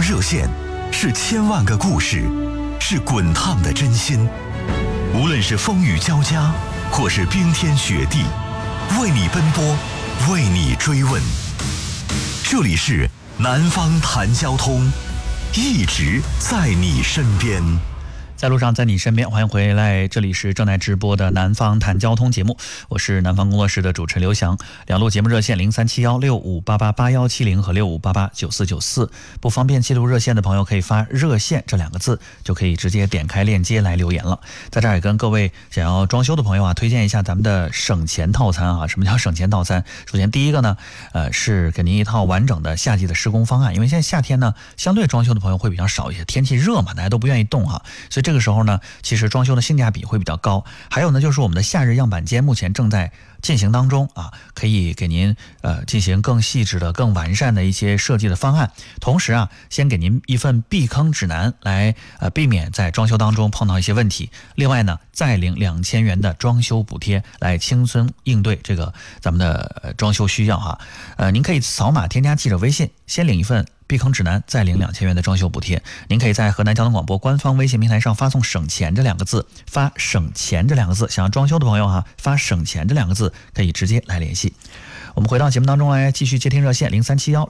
热线，是千万个故事，是滚烫的真心。无论是风雨交加，或是冰天雪地，为你奔波，为你追问。这里是南方谈交通，一直在你身边。 在路上，在你身边，欢迎回来，这里是正在直播的南方谈交通节目，我是南方工作室的主持刘翔。两路节目热线037165888170和65889494，不方便记录热线的朋友可以发热线这2个字，就可以直接点开链接来留言了。在这儿也跟各位想要装修的朋友啊，推荐一下咱们的省钱套餐啊。什么叫省钱套餐？首先第一个呢，是给您一套完整的夏季的施工方案，因为现在夏天呢，相对装修的朋友会比较少一些，天气热嘛，大家都不愿意动哈，所以这个时候呢，其实装修的性价比会比较高。还有呢，就是我们的夏日样板间目前正在进行当中啊，可以给您进行更细致的、更完善的一些设计的方案。同时啊，先给您一份避坑指南，来避免在装修当中碰到一些问题。另外呢，再领2000元的装修补贴，来轻松应对这个咱们的装修需要哈。您可以扫码添加记者微信，先领一份避坑指南，再领2000元的装修补贴。您可以在河南交通广播官方微信平台上发送省钱这2个字，发省钱这2个字，想要装修的朋友哈，发省钱这2个字可以直接来联系。我们回到节目当中来，继续接听热线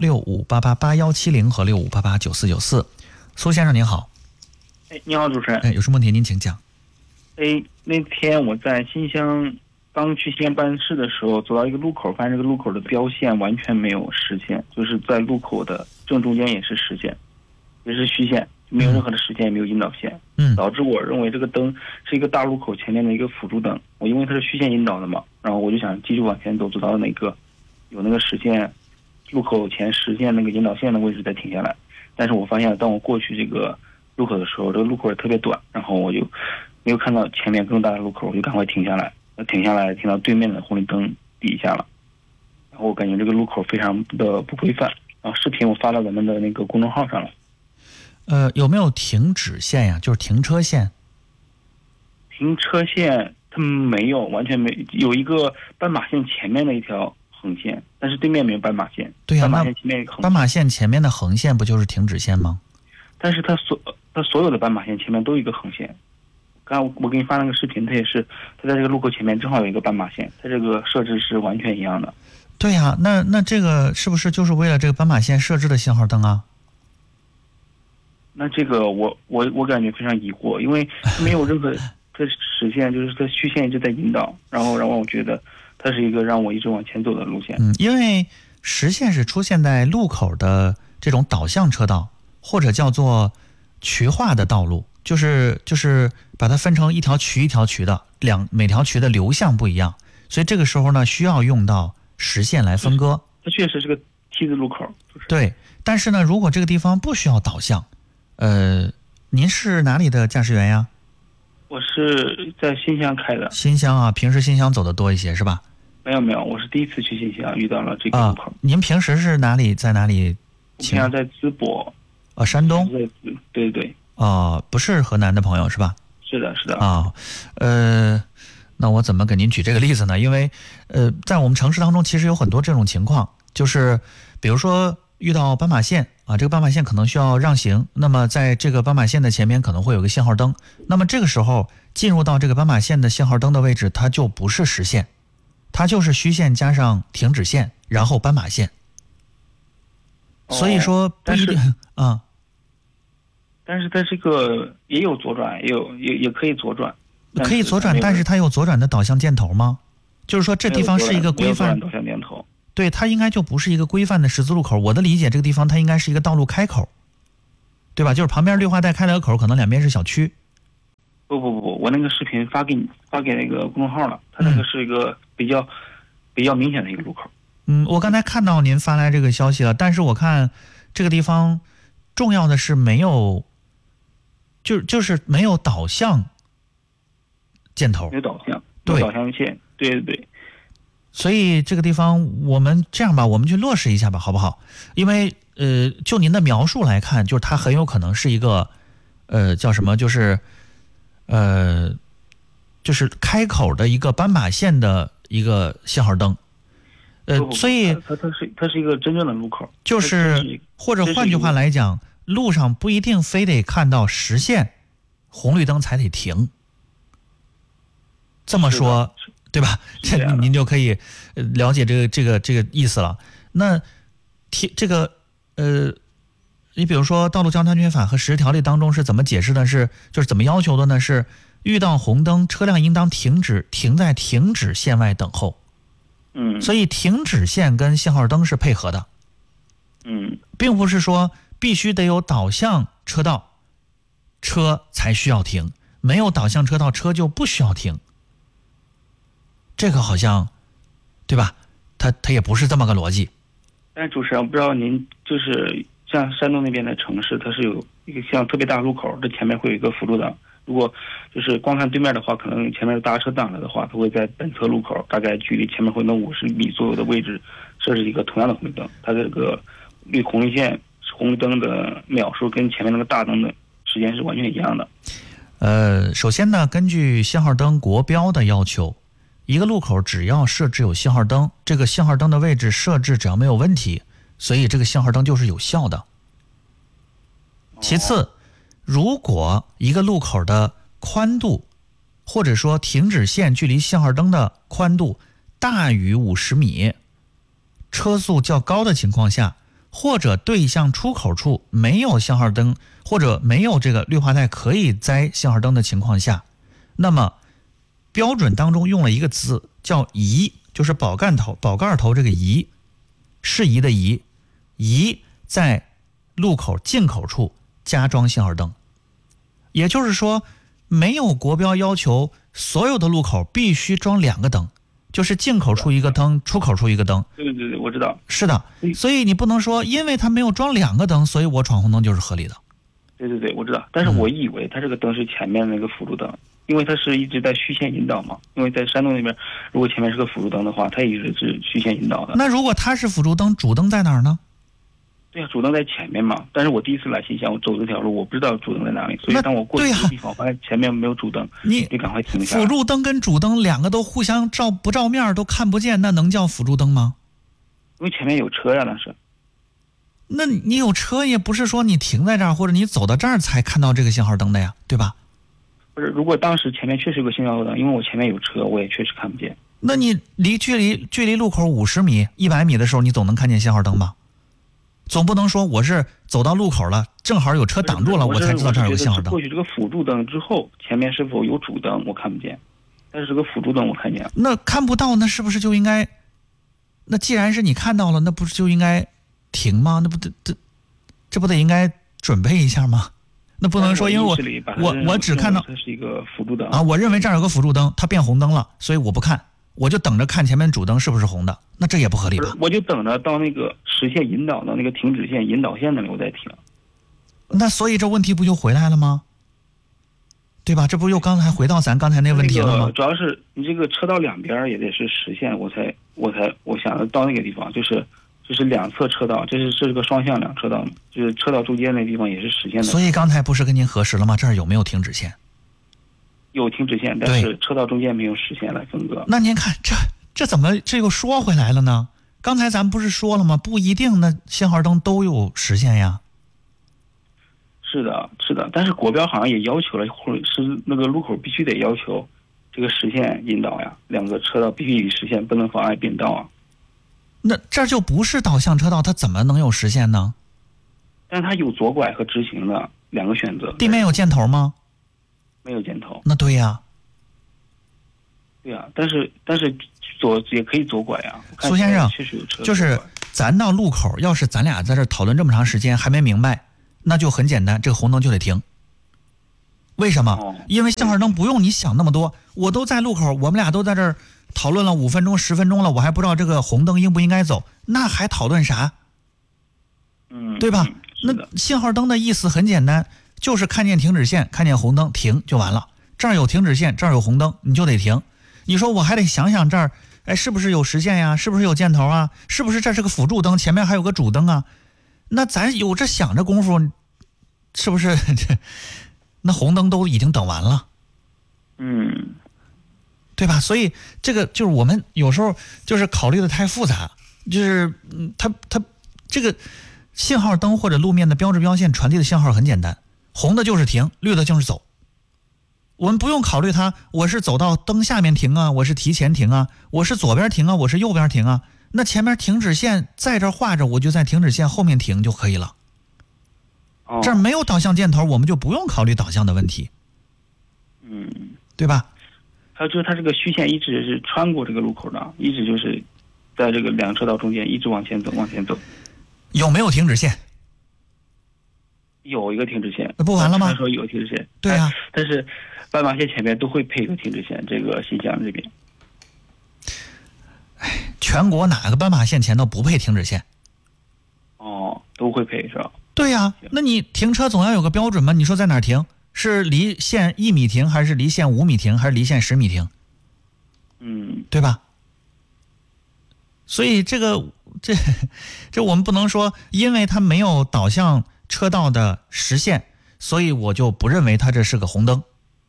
037165888170和65889494。苏先生您好。 你好，主持人。 有什么问题您请讲。 那天我在新乡刚去西安办事的时候，走到一个路口，发现这个路口的标线完全没有实线，就是在路口的正中间也是实线，也是虚线，没有任何的实线，也没有引导线，导致我认为这个灯是一个大路口前面的一个辅助灯。我因为它是虚线引导的嘛，然后我就想继续往前走，走到那个有那个实线路口前实线那个引导线的位置再停下来。但是我发现当我过去这个路口的时候，这个路口也特别短，然后我就没有看到前面更大的路口，我就赶快停下来，停到对面的红绿灯底下了。然后我感觉这个路口非常的不规范，然后视频我发到咱们的那个公众号上了。 有没有停止线呀？就是停车线。 停车线它没有，完全没有，一个斑马线前面的一条横线，但是对面没有斑马线。对呀，斑马线前面一个横线。 斑马线前面的横线不就是停止线吗？ 但是它所有的斑马线前面都有一个横线。刚才我给你发那个视频，它也是，它在这个路口前面正好有一个斑马线，它这个设置是完全一样的。 对呀，那这个是不是就是为了这个斑马线设置的信号灯啊？ 那这个我感觉非常疑惑，因为没有任何它实线，就是它虚线一直在引导，然后让我觉得它是一个让我一直往前走的路线。 因为实线是出现在路口的这种导向车道，或者叫做渠化的道路。就是把它分成一条渠一条渠的，每条渠的流向不一样，所以这个时候呢，需要用到实线来分割。 它确实是个 T 字路口， 对。但是呢，如果这个地方不需要导向，您是哪里的驾驶员呀？ 我是在新乡开的。 新乡啊，平时新乡走的多一些是吧？ 没有，我是第一次去新乡遇到了这个路口。 您平时是在哪里？ 我平常在淄博。 山东。 对。 不是河南的朋友是吧？ 是的那我怎么给您举这个例子呢？因为在我们城市当中其实有很多这种情况，就是比如说遇到斑马线啊，这个斑马线可能需要让行，那么在这个斑马线的前面可能会有个信号灯，那么这个时候进入到这个斑马线的信号灯的位置，它就不是实线，它就是虚线加上停止线，然后斑马线。所以说不一定啊。 但是它这个也有左转，也可以左转， 可以左转，但是它有左转的导向箭头吗？就是说这地方是一个规范导向箭头， 对，它应该就不是一个规范的十字路口。我的理解，这个地方它应该是一个道路开口，对吧？就是旁边绿化带开了个口，可能两边是小区。 不，我那个视频发给那个公众号了，它那个是一个比较明显的一个路口。 我刚才看到您发来这个消息了，但是我看这个地方重要的是没有。就是没有导向箭头， 没有导向，对，导向线，对。 所以这个地方我们这样吧，我们去落实一下吧，好不好？因为就您的描述来看，就是它很有可能是一个叫什么，就是开口的一个斑马线的一个信号灯。所以它是一个真正的路口， 就是或者换句话来讲。 路上不一定非得看到实线，红绿灯才得停。这么说，对吧？这您就可以了解这个意思了。那你比如说《道路交通安全法》和实施条例当中是怎么解释的？就是怎么要求的呢？是遇到红灯，车辆应当停在停止线外等候。所以停止线跟信号灯是配合的。并不是说必须得有导向车道，车才需要停，没有导向车道，车就不需要停。这个好像，对吧？它也不是这么个逻辑。 但是主持人，我不知道您就是像山东那边的城市，它是有一个像特别大路口，这前面会有一个辅助灯。如果就是光看对面的话，可能前面有大车挡了的话，它会在本侧路口大概距离前面会能50米左右的位置设置一个同样的红绿灯，它的这个红绿线红绿灯的秒数跟前面那个大灯的时间是完全一样的。 首先呢，根据信号灯国标的要求，一个路口只要设置有信号灯，这个信号灯的位置设置只要没有问题，所以这个信号灯就是有效的。其次，如果一个路口的宽度或者说停止线距离信号灯的宽度大于50米，车速较高的情况下，或者对向出口处没有信号灯或者没有这个绿化带可以栽信号灯的情况下，那么标准当中用了一个词叫宜，就是宝盖头这个宜，适宜的宜，宜在路口进口处加装信号灯。也就是说，没有国标要求所有的路口必须装2个灯，就是进口处一个灯，出口处一个灯。 对，我知道。是的，所以你不能说因为它没有装2个灯，所以我闯红灯就是合理的。 对，我知道。但是我以为它这个灯是前面那个辅助灯，因为它是一直在虚线引导嘛。因为在山东那边，如果前面是个辅助灯的话，它一直是虚线引导的。 那如果它是辅助灯，主灯在哪儿呢？ 对呀，主灯在前面嘛。但是我第一次来新乡，我走这条路，我不知道主灯在哪里，所以当我过去的地方，发现前面没有主灯，你赶快停下来。 辅助灯跟主灯2个都互相不照面，都看不见，那能叫辅助灯吗？ 因为前面有车呀，那是。 那你有车也不是说你停在这儿或者你走到这儿才看到这个信号灯的呀，对吧？ 不是，如果当时前面确实有个信号灯，因为我前面有车，我也确实看不见。 那你距离路口50米、100米的时候，你总能看见信号灯吧？总不能说我是走到路口了，正好有车挡住了，我才知道这儿有个信号灯。 过去这个辅助灯之后，前面是否有主灯我看不见，但是这个辅助灯我看见了。 那看不到，那是不是就应该？那既然是你看到了，那不是就应该停吗？那不这不得应该准备一下吗？那不能说因为我只看到它是一个辅助灯啊，我认为这儿有个辅助灯，它变红灯了，所以我不看，我就等着看前面主灯是不是红的，那这也不合理吧？ 我就等着到那个实线引导的那个停止线引导线那里我再停。 那所以这问题不就回来了吗？对吧？这不又刚才回到咱刚才那问题了吗？ 主要是你这个车道两边也得是实线，我想着到那个地方，就是两侧车道，这是个双向两车道，就是车道中间那地方也是实线的。 所以刚才不是跟您核实了吗？这儿有没有停止线？ 有停止线，但是车道中间没有实线来分割。 那您看这怎么这又说回来了呢？刚才咱不是说了吗？不一定那信号灯都有实线呀。 是的，但是国标好像也要求了，或者是那个路口必须得要求这个实线引导呀，两个车道必须以实线，不能妨碍并道啊。 那这就不是导向车道，它怎么能有实线呢？ 但是它有左拐和直行的两个选择。 地面有箭头吗？ 没有箭头。 那对呀。 对呀，但是也可以左拐呀。 苏先生， 确实有车。 就是咱到路口，要是咱俩在这讨论这么长时间还没明白，那就很简单，这个红灯就得停。为什么？因为信号灯不用你想那么多，我都在路口，我们俩都在这儿讨论了5分钟、10分钟了，我还不知道这个红灯应不应该走，那还讨论啥？对吧？那信号灯的意思很简单，就是看见停止线，看见红灯停就完了。这儿有停止线，这儿有红灯，你就得停。你说我还得想想这儿，哎，是不是有实线呀？是不是有箭头啊？是不是这是个辅助灯，前面还有个主灯啊？那咱有这想着功夫，是不是那红灯都已经等完了？对吧？所以这个就是我们有时候就是考虑的太复杂，就是他这个信号灯或者路面的标志标线传递的信号很简单，红的就是停，绿的就是走。我们不用考虑它，我是走到灯下面停啊，我是提前停啊，我是左边停啊，我是右边停啊。那前面停止线在这画着，我就在停止线后面停就可以了。这儿没有导向箭头，我们就不用考虑导向的问题。对吧？ 还有就是它这个虚线一直是穿过这个路口的，一直就是在这个两车道中间一直往前走。 有没有停止线？ 有一个停止线。 那不完了吗？ 他说有停止线。 对啊。 但是斑马线前面都会配一个停止线，这个新疆这边。 全国哪个斑马线前头不配停止线？ 都会配是吧？ 对呀，那你停车总要有个标准嘛？你说在哪儿停？是离线1米停，还是离线5米停，还是离线10米停？对吧？所以这我们不能说，因为它没有导向车道的实线，所以我就不认为它这是个红灯。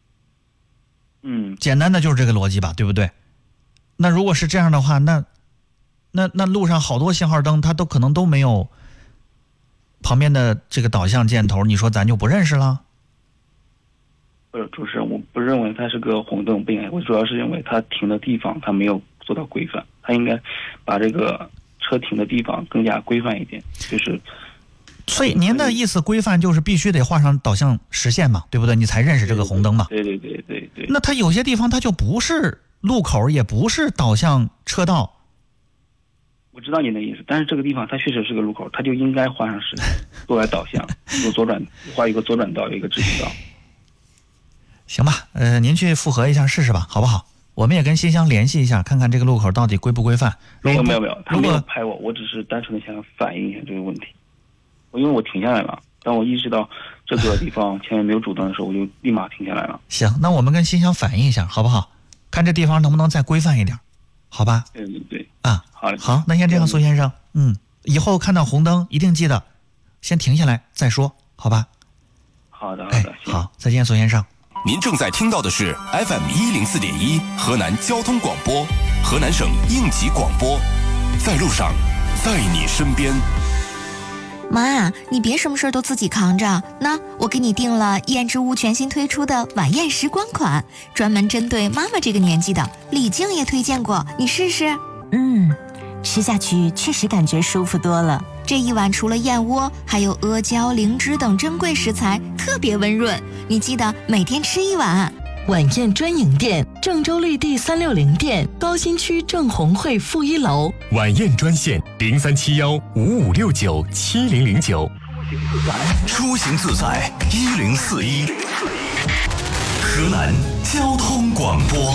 简单的就是这个逻辑吧，对不对？那如果是这样的话，那路上好多信号灯，它都可能都没有旁边的这个导向箭头，你说咱就不认识了？ 主持人，我不认为它是个红灯，不应该。我主要是认为它停的地方它没有做到规范，它应该把这个车停的地方更加规范一点，就是。 所以您的意思，规范就是必须得画上导向实线嘛，对不对？你才认识这个红灯嘛。 对。 那它有些地方它就不是路口，也不是导向车道。 我知道您的意思，但是这个地方它确实是个路口，它就应该画上实线，作为导向，画一个左转道，有一个直行道。 行吧，您去复核一下试试吧，好不好？我们也跟新乡联系一下，看看这个路口到底规不规范。 没有，他没有拍我只是单纯的想反映一下这个问题。因为我停下来了，当我意识到这个地方前面没有主灯的时候，我就立马停下来了。 行，那我们跟新乡反映一下，好不好？看这地方能不能再规范一点，好吧？ 对。 好，那先这样，苏先生，以后看到红灯一定记得先停下来再说，好吧？ 好的， 好，再见，苏先生。 您正在听到的是 FM104.1 河南交通广播，河南省应急广播，在路上，在你身边。 妈，你别什么事都自己扛着，那我给你订了燕之屋全新推出的晚宴时光款，专门针对妈妈这个年纪的，李静也推荐过，你试试。 吃下去确实感觉舒服多了。 这一碗除了燕窝，还有阿胶、灵芝等珍贵食材，特别温润。你记得每天吃一碗。 晚宴专营店：郑州绿地360店，高新区郑红汇负1楼。 晚宴专线037155697009。 出行自在1041，河南交通广播。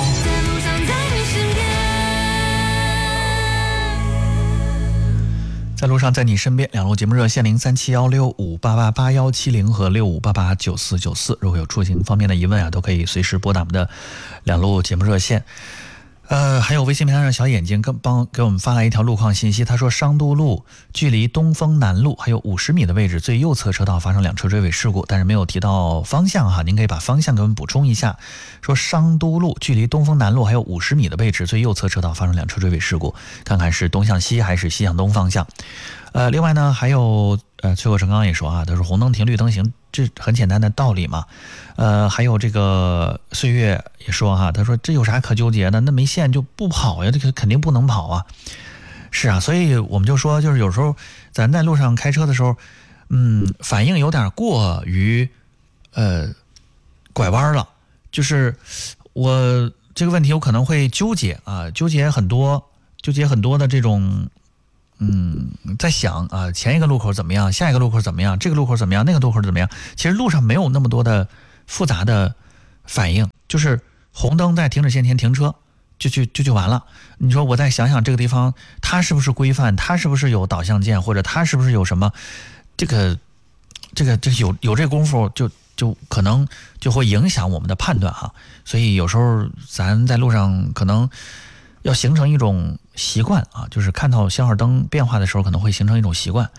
在路上，在你身边，两路节目热线037165888170和65889494，如果有出行方面的疑问啊，都可以随时拨打我们的两路节目热线。还有微信平台上小眼睛给我们发来一条路况信息，他说商都路距离东风南路还有50米的位置，最右侧车道发生2车追尾事故，但是没有提到方向哈，您可以把方向给我们补充一下。说商都路距离东风南路还有50米的位置，最右侧车道发生2车追尾事故，看看是东向西还是西向东方向。另外呢，还有崔国成刚刚也说啊，他说红灯停绿灯行，这很简单的道理嘛。还有这个岁月也说哈，他说这有啥可纠结的？那没线就不跑呀，这个肯定不能跑啊。是啊，所以我们就说，就是有时候咱在路上开车的时候，反应有点过于拐弯了。就是我这个问题我可能会纠结很多的这种。在想啊，前一个路口怎么样，下一个路口怎么样，这个路口怎么样，那个路口怎么样？其实路上没有那么多的复杂的反应，就是红灯在停止线前停車就完了。你说我再想想这个地方它是不是规范，它是不是有导向键，或者它是不是有什么这个有这功夫就可能就会影响我们的判断哈。所以有时候咱在路上可能要形成一种习惯啊，就是看到信号灯变化的时候可能会形成一种习惯。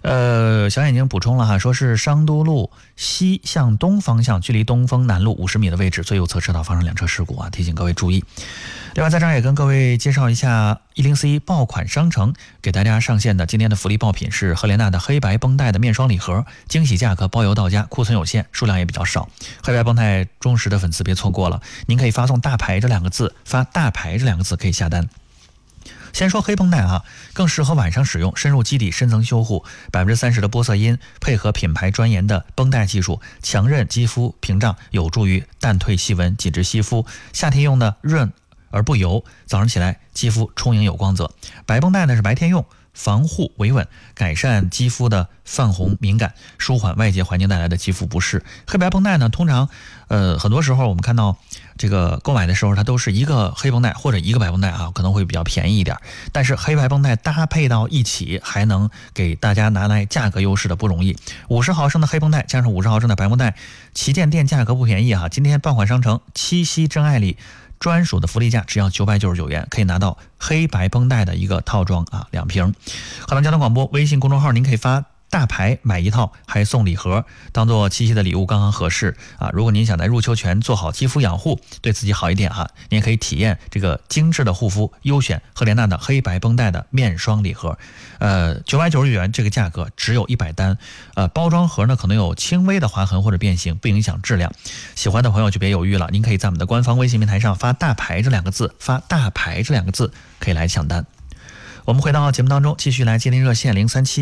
小眼睛补充了哈，说是商都路西向东方向，距离东风南路50米的位置，最右侧车道发生2车事故啊，提醒各位注意。另外，在这儿也跟各位介绍一下104爆款商城给大家上线的今天的福利爆品是赫莲娜的黑白绷带的面霜礼盒，惊喜价格，包邮到家，库存有限，数量也比较少。黑白绷带忠实的粉丝别错过了，您可以发送大牌这2个字，发大牌这2个字可以下单。先说黑绷带啊，更适合晚上使用，深入基底，深层修护，30%的玻色因，配合品牌专研的绷带技术，强韧肌肤屏障，有助于淡褪细纹，紧致吸肤。夏天用的润而不油，早上起来肌肤充盈有光泽。白绷带呢是白天用，防护维稳，改善肌肤的泛红敏感，舒缓外界环境带来的肌肤不适。黑白绷带呢，通常很多时候我们看到这个购买的时候，它都是一个黑绷带或者一个白绷带啊，可能会比较便宜一点。但是黑白绷带搭配到一起，还能给大家拿来价格优势的不容易。50毫升的黑绷带加上50毫升的白绷带，旗舰店价格不便宜哈。今天爆款商城七夕真爱里专属的福利价只要999元，可以拿到黑白绷带的一个套装啊，2瓶。河南交通广播微信公众号，您可以发大牌买一套还送礼盒，当做七夕的礼物刚刚合适啊！如果您想在入秋前做好肌肤养护，对自己好一点哈，您也可以体验这个精致的护肤，优选赫莲娜的黑白绷带的面霜礼盒，999元这个价格只有100单，包装盒呢可能有轻微的划痕或者变形，不影响质量。喜欢的朋友就别犹豫了，您可以在我们的官方微信平台上发大牌这2个字，发大牌这2个字可以来抢单。我们回到节目当中，继续来接听热线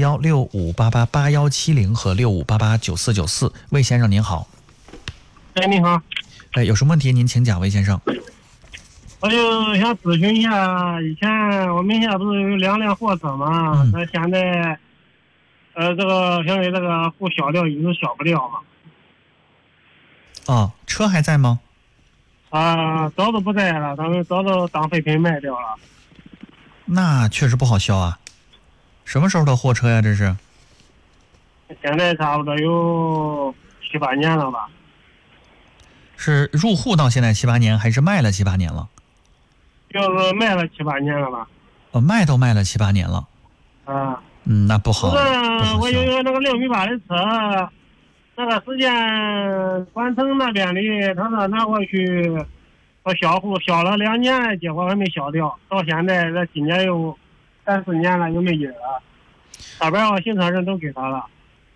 037165888170和65889494。魏先生您好。 哎，你好。 哎，有什么问题您请讲，魏先生。 我就想咨询一下，以前我们现在不是有2辆货车嘛？那现在这个现在这个不销掉，一直销不掉嘛。 哦，车还在吗？ 早都不在了，咱们早都当废品卖掉了。 那确实不好销啊！什么时候的货车呀？这是？ 现在差不多有7、8年了吧？ 是入户到现在7、8年，还是卖了7、8年了？ 就是卖了7、8年了吧？ 卖都卖了7、8年了。那不好。 我有那个6.8米的车，那个时间关城那边的，他说拿过去。我销户销了2年，结果还没销掉，到现在这今年又3、4年了，又没影了。大边我行车证都给他了。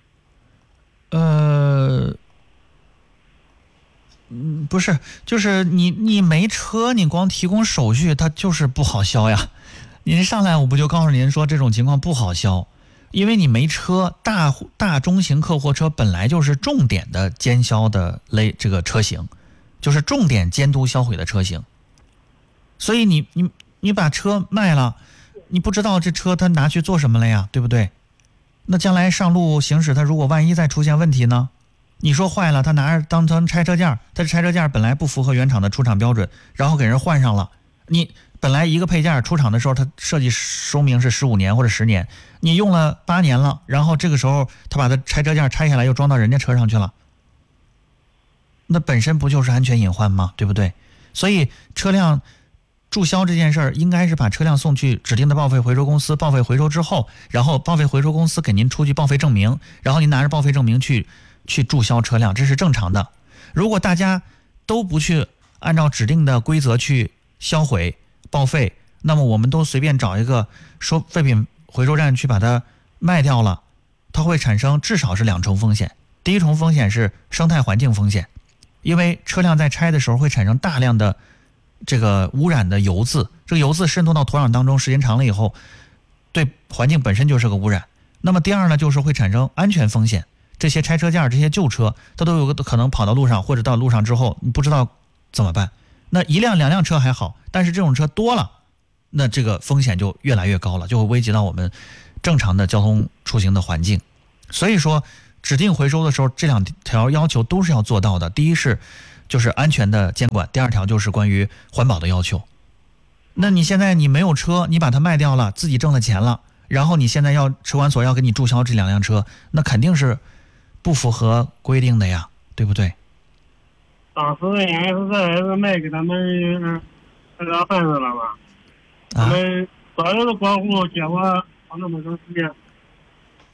不是，就是你没车，你光提供手续，它就是不好销呀。您上来我不就告诉您说这种情况不好销，因为你没车，大中型客货车本来就是重点的监销的这个车型。就是重点监督销毁的车型，所以你把车卖了，你不知道这车他拿去做什么了呀，对不对？那将来上路行驶，他如果万一再出现问题呢？你说坏了，他拿着当成拆车件，他这拆车件本来不符合原厂的出厂标准，然后给人换上了。你本来一个配件出厂的时候，它设计寿命是15年或者10年，你用了8年了，然后这个时候他把它拆车件拆下来又装到人家车上去了。那本身不就是安全隐患吗？对不对？所以车辆注销这件事儿，应该是把车辆送去指定的报废回收公司，报废回收之后，然后报废回收公司给您出具报废证明，然后您拿着报废证明去注销车辆，这是正常的。如果大家都不去按照指定的规则去销毁报废，那么我们都随便找一个废品回收站去把它卖掉了，它会产生至少是2重风险。第一重风险是生态环境风险。因为车辆在拆的时候会产生大量的这个污染的油渍，这个油渍渗透到土壤当中，时间长了以后，对环境本身就是个污染。那么第二呢，就是会产生安全风险。这些拆车件、这些旧车，它都有可能跑到路上，或者到路上之后，你不知道怎么办。那1辆、2辆车还好，但是这种车多了，那这个风险就越来越高了，就会危及到我们正常的交通出行的环境。所以说，指定回收的时候，这2条要求都是要做到的。第一是就是安全的监管，第2条就是关于环保的要求。那你现在你没有车，你把它卖掉了，自己挣了钱了，然后你现在要车管所要给你注销这2辆车，那肯定是不符合规定的呀，对不对？ 当时因为是这是卖给他们那个贩子了嘛，他们所有的过户，结果跑那么长时间，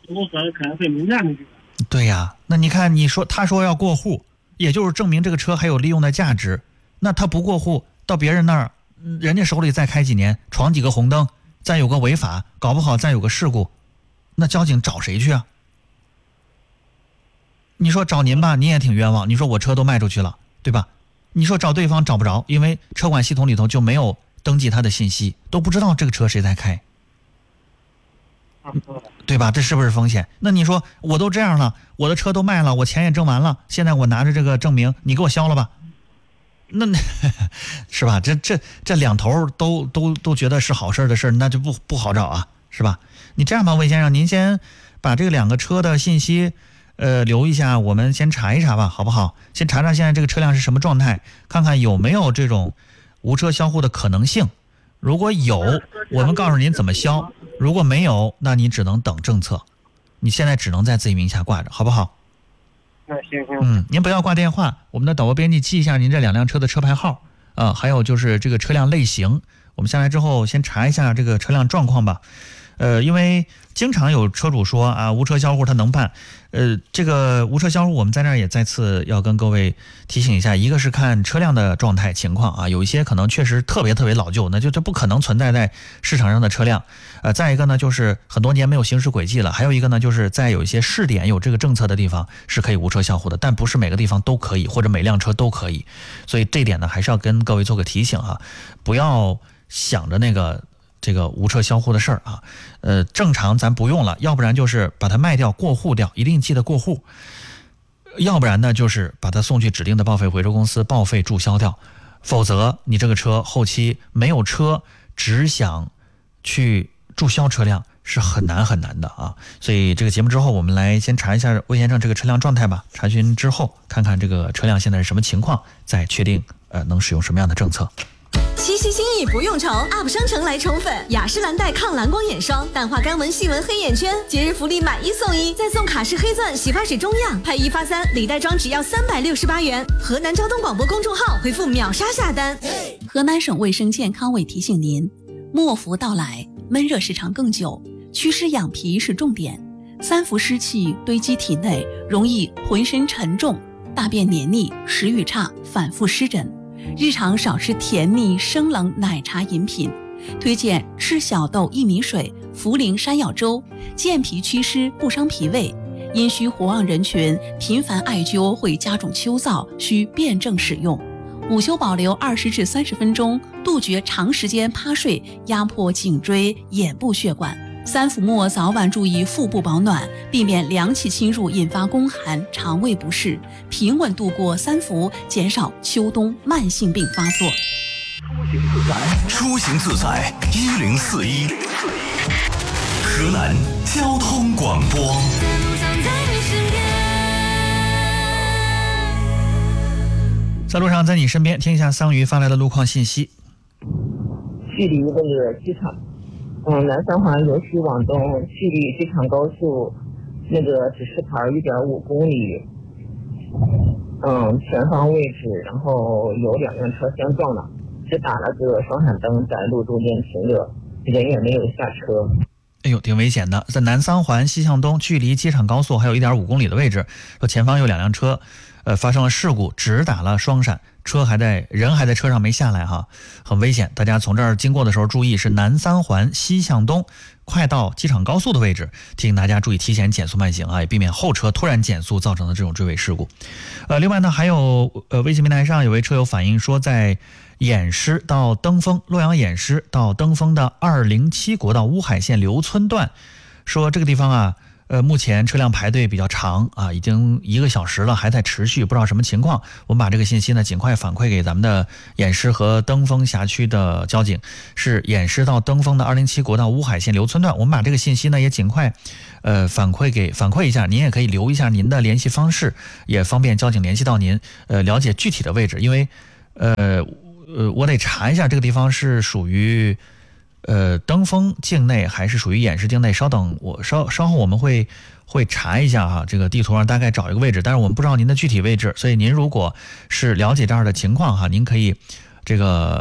我说可能会明年的。 对呀，那你看，他说要过户，也就是证明这个车还有利用的价值。那他不过户，到别人那儿，人家手里再开几年，闯几个红灯，再有个违法，搞不好再有个事故，那交警找谁去啊？你说找您吧，您也挺冤枉。你说我车都卖出去了，对吧？你说找对方找不着，因为车管系统里头就没有登记他的信息，都不知道这个车谁在开，对吧？这是不是风险？那你说我都这样了，我的车都卖了，我钱也挣完了，现在我拿着这个证明，你给我销了吧？那是吧？这两头都觉得是好事的事，那就不好找啊，是吧？你这样吧，魏先生，您先把这两个车的信息留一下，我们先查一查吧，好不好？先查查现在这个车辆是什么状态，看看有没有这种无车销户的可能性。如果有，我们告诉您怎么销；如果没有，那你只能等政策。你现在只能在自己名下挂着，好不好？ 那行。 您不要挂电话，我们的导播编辑记一下您这两辆车的车牌号啊，还有就是这个车辆类型。我们下来之后先查一下这个车辆状况吧。因为经常有车主说啊，无车销户他能办。这个无车销户我们在这儿也再次要跟各位提醒一下，一个是看车辆的状态情况啊，有一些可能确实特别老旧，那就这不可能存在在市场上的车辆。再一个呢，就是很多年没有行驶轨迹了，还有一个呢，就是在有一些试点有这个政策的地方是可以无车销户的，但不是每个地方都可以，或者每辆车都可以。所以这点呢，还是要跟各位做个提醒哈，不要想着这个无车销户的事儿啊，正常咱不用了，要不然就是把它卖掉过户掉，一定记得过户，要不然呢就是把它送去指定的报废回收公司报废注销掉，否则你这个车后期没有车，只想去注销车辆是很难的啊。所以这个节目之后，我们来先查一下魏先生这个车辆状态吧，查询之后看看这个车辆现在是什么情况，再确定能使用什么样的政策。 七夕心意不用愁 ，UP 商城来宠粉，雅诗兰黛抗蓝光眼霜，淡化干纹细纹黑眼圈，节日福利买1送1，再送卡诗黑钻洗发水中样，拍1发3，礼袋装只要368元。河南交通广播公众号回复秒杀下单。 河南省卫生健康委提醒您，末伏到来，闷热时长更久，祛湿养脾是重点。3伏湿气堆积体内，容易浑身沉重，大便黏腻，食欲差，反复湿疹。日常少吃甜腻生冷奶茶饮品，推荐赤小豆薏米水、茯苓山药粥，健脾祛湿不伤脾胃。阴虚火旺人群频繁艾灸会加重秋燥，需辩证使用。午休保留20至30分钟，杜绝长时间趴睡，压迫颈椎、眼部血管。3伏末早晚注意腹部保暖，避免凉气侵入引发宫寒、肠胃不适，平稳度过3伏，减少秋冬慢性病发作。 出行自在1041，河南交通广播。 在路上，在你身边，听一下桑榆发来的路况信息。 距离那个机场。南三环由西往东，距离机场高速那个指示牌1.5公里。前方位置，然后有2辆车相撞了，只打了个双闪灯，在路中间停着，人也没有下车。 哎呦，挺危险的，在南三环西向东，距离机场高速还有1.5公里的位置，说前方有2辆车，发生了事故，只打了双闪。人还在车上没下来哈，很危险。大家从这儿经过的时候注意，是南三环西向东，快到机场高速的位置，提醒大家注意提前减速慢行啊，也避免后车突然减速造成的这种追尾事故。另外呢，还有微信平台上有位车友反映说，在偃师到登封，洛阳偃师到登封的207国道乌海线刘村段，说这个地方啊。目前车辆排队比较长啊，已经1个小时了，还在持续，不知道什么情况。我们把这个信息呢尽快反馈给咱们的偃师和登封辖区的交警，是偃师到登封的207国道乌海线刘村段。我们把这个信息呢也尽快反馈一下，您也可以留一下您的联系方式，也方便交警联系到您，了解具体的位置。因为我得查一下这个地方是属于登封境内还是属于偃师境内，稍等，稍后我们会查一下哈，这个地图上大概找一个位置，但是我们不知道您的具体位置，所以您如果是了解这儿的情况哈，您可以这个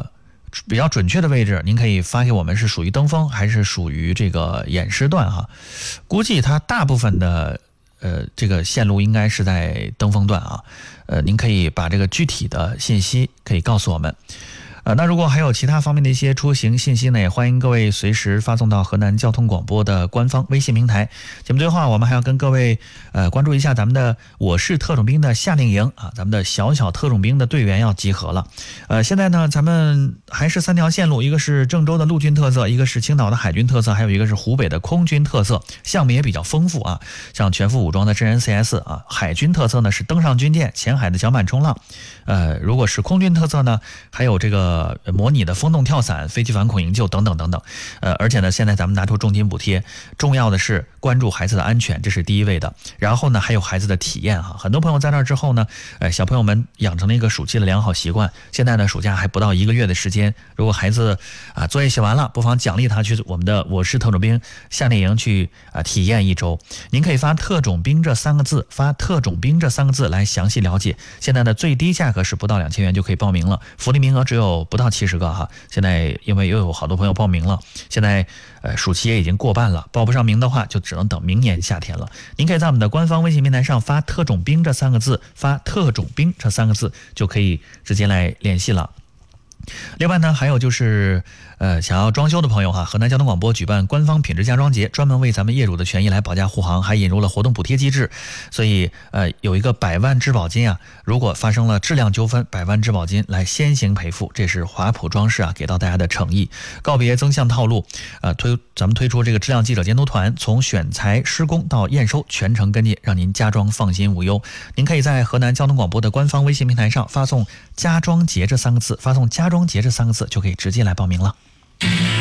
比较准确的位置，您可以发给我们，是属于登封还是属于这个偃师段哈？估计它大部分的这个线路应该是在登封段啊。您可以把这个具体的信息可以告诉我们。那如果还有其他方面的一些出行信息呢，也欢迎各位随时发送到河南交通广播的官方微信平台。节目最后我们还要跟各位关注一下咱们的我是特种兵的夏令营啊，咱们的小小特种兵的队员要集合了。现在呢咱们还是3条线路，一个是郑州的陆军特色，一个是青岛的海军特色，还有一个是湖北的空军特色，项目也比较丰富啊，像全副武装的真人 CS 啊，海军特色呢是登上军舰潜海的桨板冲浪，如果是空军特色呢，还有这个模拟的风洞跳伞、飞机反恐营救等等等等。而且呢现在咱们拿出重金补贴，重要的是关注孩子的安全，这是第一位的。然后呢还有孩子的体验哈，很多朋友在那之后呢，小朋友们养成了一个暑期的良好习惯。现在呢暑假还不到1个月的时间，如果孩子作业写完了，不妨奖励他去我们的我是特种兵夏令营去体验1周。您可以发特种兵这3个字，发特种兵这3个字来详细了解。现在的最低价格是不到2000元就可以报名了，福利名额只有不到70个哈。现在因为又有好多朋友报名了，现在暑期也已经过半了，报不上名的话就只能等明年夏天了。您可以在我们的官方微信平台上发特种兵这3个字，发特种兵这3个字就可以直接来联系了。另外呢还有就是想要装修的朋友哈，河南交通广播举办官方品质家装节，专门为咱们业主的权益来保驾护航，还引入了活动补贴机制。所以有一个100万质保金啊，如果发生了质量纠纷，100万质保金来先行赔付，这是华普装饰给到大家的诚意。告别增项套路，咱们推出这个质量记者监督团，从选材施工到验收全程跟进，让您家装放心无忧。您可以在河南交通广播的官方微信平台上发送家装节这3个字，发送家装节这3个字就可以直接来报名了。